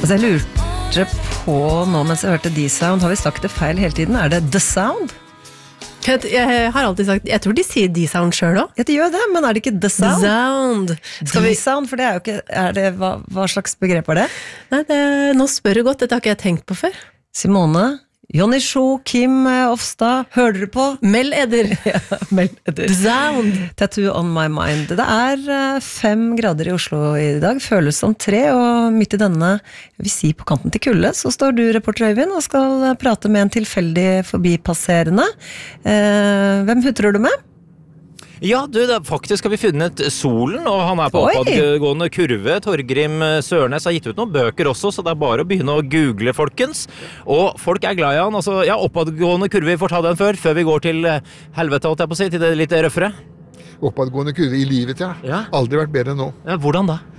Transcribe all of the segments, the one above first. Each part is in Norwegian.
Altså jeg lurte på nå mens jeg hørte D-Sound, har vi sagt det feil hele tiden? Er det The Sound? Jeg har alltid sagt, jeg tror de sier D-Sound selv også. Ja, de gjør det, men er det ikke The Sound? The Sound. D-Sound, for det er jo ikke, hva slags begrep er det? Nei, nå spør du godt, dette har ikke jeg tenkt på før. Simone, Jonny Sjo, Kim Ofstad, hører dere på? Meld eder. Ja, meld eder. The Sound. Tattoo on my mind. Det er 5 grader i Oslo i dag, føles som 3, og midt i denne, jeg vil si på kanten til kulde, så står du, reporter Øyvind, og skal prate med en tilfeldig forbipasserende. Hvem hutrer du med? Ja, faktisk har vi funnet solen, og han er på oppadgående kurve. Torgrim Sørnes har gitt ut noen bøker også, så det er bare å begynne å google, folkens. Og folk er glad i han. Altså, ja, oppadgående kurve, vi får ta den før vi går til helvete, holdt jeg på å si, til det litt røffere. Oppadgående kurve i livet, ja. Aldri vært bedre enn nå. Ja, hvordan da?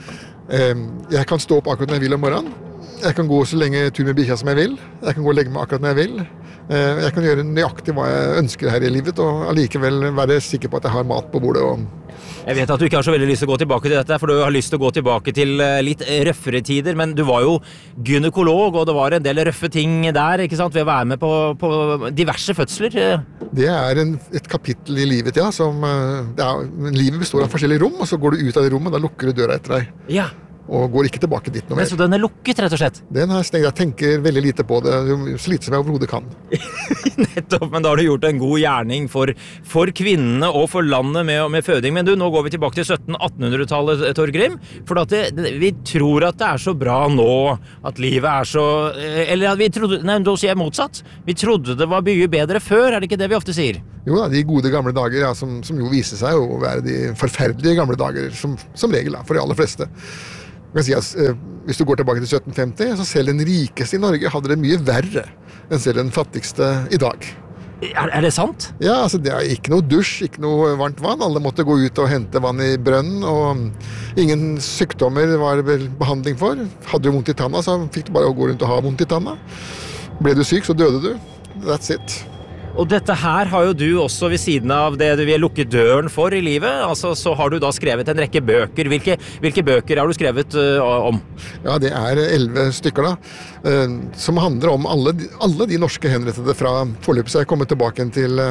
Jeg kan stå opp akkurat når jeg vil om morgenen. Jeg kan gå så lenge tur med bikkja som jeg vil. Jeg kan gå og legge meg akkurat når jeg vil. Jeg kan gjøre nøyaktig hva jeg ønsker her i livet, og allikevel være sikker på at jeg har mat på bordet. Jeg vet at du ikke har så veldig lyst til å gå tilbake til dette, for du har lyst til å gå tilbake til litt røffere tider, men du var jo gynekolog, og det var en del røffe ting der, ikke sant, ved å være med på diverse fødsler. Det er et kapittel i livet, ja, livet består av forskjellige rom, og så går du ut av det rommet, da lukker du døra etter deg. Ja. Og går ikke tilbake dit noe mer. Så den er lukket, rett og slett? Den er stengt. Jeg tenker veldig lite på det, så lite som jeg overhodet kan. Nettopp, men da har du gjort en god gjerning for kvinnene og for landet med føding. Men nå går vi tilbake til 1700-1800-tallet, Torgrim, for vi tror at det er så bra nå, at livet er så... Eller at vi trodde, da sier jeg motsatt. Vi trodde det var mye bedre før, er det ikke det vi ofte sier? Jo da, de gode gamle dager, ja, som jo viser seg å være de forferdelige gamle dager, som regel da, for de aller fleste. Jeg kan si at hvis du går tilbake til 1750, så selv den rikeste i Norge hadde det mye verre enn selv den fattigste i dag. Er det sant? Ja, altså det er ikke noe dusj, ikke noe varmt vann. Alle måtte gå ut og hente vann i brønnen, og ingen sykdommer var vel behandling for. Hadde du vondt i tanna, så fikk du bare gå rundt og ha vondt i tanna. Ble du syk, så døde du. That's it. Og dette her har jo du også ved siden av det du vil lukke døren for i livet, altså så har du da skrevet en rekke bøker. Hvilke bøker har du skrevet om? Ja, det er 11 stykker da, som handler om alle de norske henrettede fra forløpet, så jeg kommer tilbake til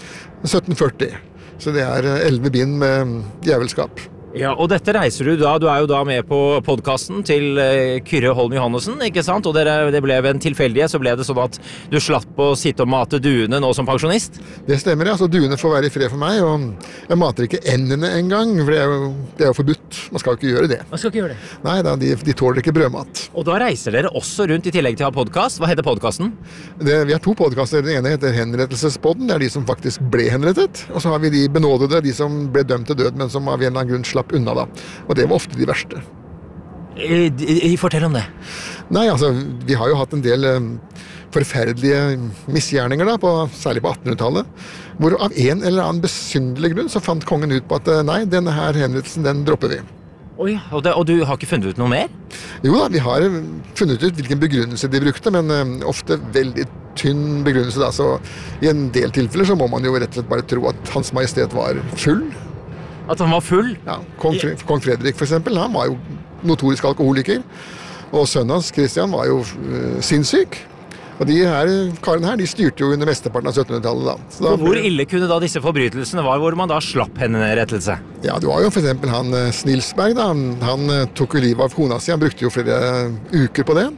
1740. Så det er 11 bind med djevelskap. Ja, og dette reiser du er jo da med på podcasten til Kyrre Holm Johannessen, ikke sant? Og det ble en tilfeldighet, så ble det sånn at du slapp å sitte og mate duene nå som pensjonist? Det stemmer, ja. Så duene får være i fred for meg, og jeg mater ikke endene en gang, for det er jo forbudt. Man skal ikke gjøre det. Man skal ikke gjøre det? Nei, de tåler ikke brødmat. Og da reiser dere også rundt i tillegg til å ha podcast. Hva heter podcasten? Vi har 2 podcaster. Den ene heter Henrettelsespodden, det er de som faktisk ble henrettet. Og så har vi de benådede, de som ble dømt til død, men som av en eller annen grunn slapp unna da. Og det var ofte de verste. Fortell om det. Nei, altså, vi har jo hatt en del forferdelige misgjerninger da, særlig på 1800-tallet, hvor av en eller annen besynderlig grunn så fant kongen ut på at nei, denne her henrettelsen, den dropper vi. Oi, og du har ikke funnet ut noe mer? Jo da, vi har funnet ut hvilken begrunnelse de brukte, men ofte veldig tynn begrunnelse da, så i en del tilfeller så må man jo rett og slett bare tro at Hans Majestet var full. At han var full? Ja, kong Fredrik for eksempel, han var jo notorisk alkoholiker, og sønnen hans, Kristian, var jo sinnssyk. Og de her karene her, de styrte jo under mesteparten av 1700-tallet da. Og hvor ille kunne da disse forbrytelsene være, hvor man da slapp henrettelse? Ja, det var jo for eksempel han Snilsberg da, han tok jo livet av kona si, han brukte jo flere uker på det.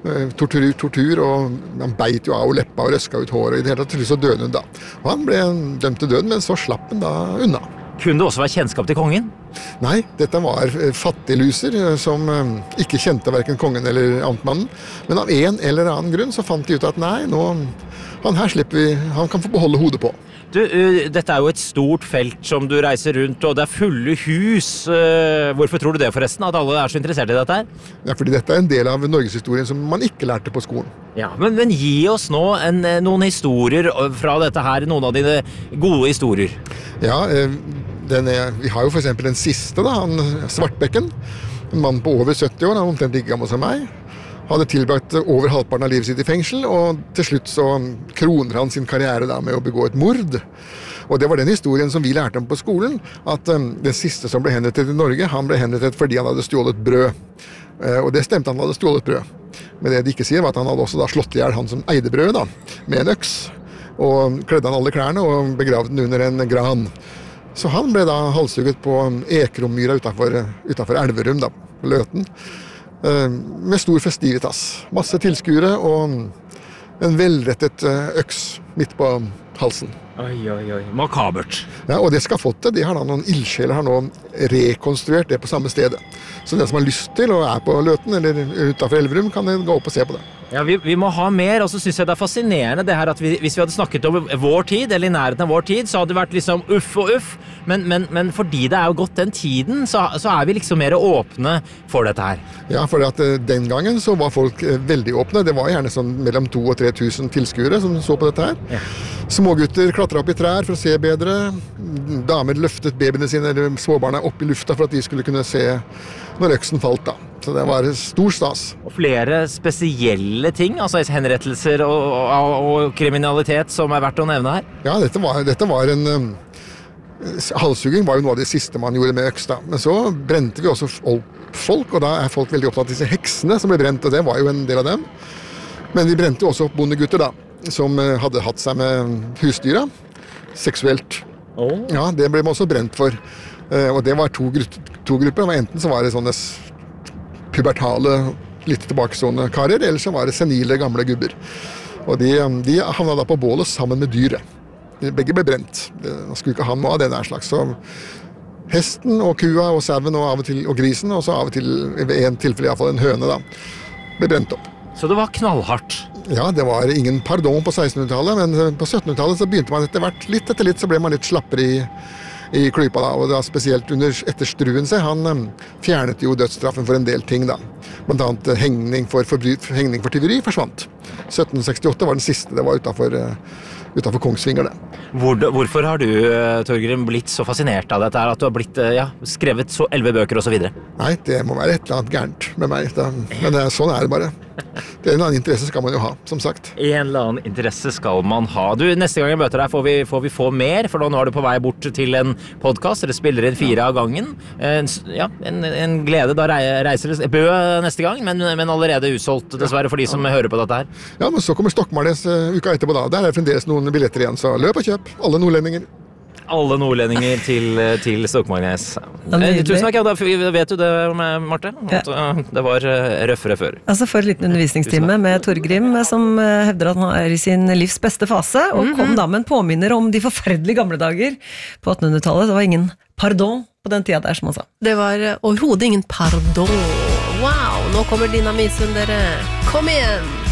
Tortur, og han beit jo av leppa og røska ut håret, og i det hele tatt til så døde hun da. Og han ble dømt til døden, men så slapp han da unna. Kunne det også være kjennskap til kongen? Nei, dette var fattigluser som ikke kjente hverken kongen eller amtmannen. Men av en eller annen grunn så fant de ut at nei, han her slipper vi, han kan få beholde hodet på. Dette er jo et stort felt som du reiser rundt, og det er fulle hus. Hvorfor tror du det forresten, at alle er så interessert i dette her? Ja, fordi dette er en del av Norgeshistorien som man ikke lærte på skolen. Ja, men gi oss nå noen historier fra dette her, noen av dine gode historier. Ja, vi har jo for eksempel den siste da, han Svartbekken, en mann på over 70 år, han omtrent like gammel som meg, hadde tilbrakt over halvparten av livet sitt i fengsel, og til slutt så kroner han sin karriere da med å begå et mord. Og det var den historien som vi lærte om på skolen, at den siste som ble henrettet i Norge, han ble henrettet fordi han hadde stjålet brød. Og det stemte, han hadde stjålet brød. Men det de ikke sier, var at han hadde også da slått ihjel han som eide brødet, da, med en øks. Og kledde han alle klærne og begravde den under en gran. Så han ble da halshugget på Ekrommyra utenfor Elverum, da, på Løten. Med stor festivitas. Masse tilskuere og en velrettet øks midt på halsen. Oi, makabert. Ja, og det skafottet, de har da noen ildsjeler har nå rekonstruert det på samme stedet. Så den som har lyst til og på Løten eller utenfor Elverum kan gå opp og se på det. Ja, vi må ha mer, og så synes jeg det fascinerende det her at hvis vi hadde snakket om vår tid, eller i nærheten av vår tid, så hadde det vært liksom uff og uff, men fordi det jo gått den tiden, så vi liksom mer åpne for dette her. Ja, for den gangen så var folk veldig åpne. Det var gjerne sånn mellom 2 og 3 tusen tilskuere som så på dette her. Ja. Smågutter klatret opp i trær for å se bedre. Damer løftet babyene sine, eller småbarna opp i lufta for at de skulle kunne se når øksen falt da. Så det var stor stas. Og flere spesielle ting, altså henrettelser og kriminalitet som verdt å nevne her? Ja, dette var en... halshugging var jo noe av det siste man gjorde med øks da. Men så brente vi også folk, og da folk veldig opptatt av disse heksene som ble brent, og det var jo en del av dem. Men vi brente også opp bondegutter da, som hadde hatt seg med husdyra, seksuelt. Ja, det ble man også brent for. Og det var to grupper. Enten så var det sånne pubertale, litt tilbakestående karer, eller så var det senile, gamle gubber. Og de havna da på bålet sammen med dyret. Begge ble brent. Man skulle ikke ha noe av det der slags. Så hesten og kua og sauen og av og til og grisen, og så av og til, i en tilfelle i hvert fall en høne da, ble brent opp. Så det var knallhardt? Ja, det var ingen pardon på 1600-tallet, men på 1700-tallet så begynte man etter litt så ble man litt slappere i klypa da, og da spesielt etter Struensee, han fjernet jo dødsstraffen for en del ting da. Blant annet hengning for tyveri forsvant. 1768 var den siste, det var utenfor Kongsvinger det. Hvorfor har du, Torgrim, blitt så fascinert av dette her, at du har blitt, skrevet så 11 bøker og så videre? Nei, det må være et eller annet gærent med meg, men sånn det bare. Det en eller annen interesse skal man jo ha, som sagt. En eller annen interesse skal man ha. Du, neste gang jeg møter deg får vi få mer, for nå er du på vei bort til en podcast, eller spiller inn 4 av gangen. En glede, da reiser Bø neste gang, men allerede utsolgt, dessverre, for de som hører på dette her. Ja, men så kommer Stokmarknes uka etterpå da. Der fremdeles noen billetter igjen, så løp og kjøp. Alle nordlendinger. Alle nordlendinger til Stokmarknes. Tusen takk, da vet du det, Marte? Det var røffere før. Altså for en liten undervisningstime med Torgrim, som hevder at han i sin livs beste fase, og kom da med en påminner om de forferdelige gamle dager på 1800-tallet. Det var ingen pardon på den tida der, som han sa. Det var overhodet ingen pardon. Wow, nå kommer Dynamisen, dere. Kom igjen!